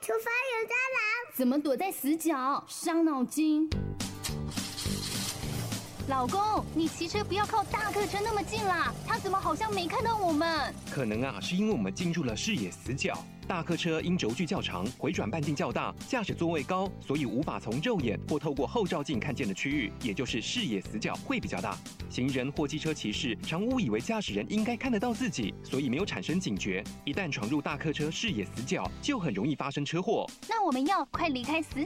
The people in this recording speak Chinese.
厨房有蟑螂， 怎么躲在死角？伤脑筋。老公，你骑车不要靠大客车那么近啦，他怎么好像没看到我们？ 可能啊，是因为我们进入了视野死角。大客车因轴距较长，回转半径较大，驾驶座位高，所以无法从肉眼或透过后照镜看见的区域，也就是视野死角会比较大。行人或机车骑士常误以为驾驶人应该看得到自己，所以没有产生警觉。一旦闯入大客车视野死角，就很容易发生车祸。 那我们要快离开死